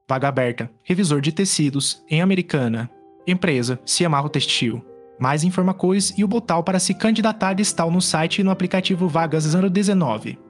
Vaga aberta, revisor de tecidos, em Americana. Empresa, Ciamarro Textil. Mais informações e o botão para se candidatar está no site e no aplicativo Vagas 019.